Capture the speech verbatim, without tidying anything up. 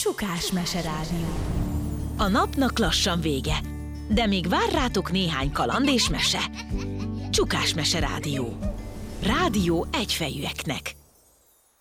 Csukás Meserádió. A napnak lassan vége, de még vár rátok néhány kaland és mese. Csukás Meserádió. Rádió egyfejűeknek.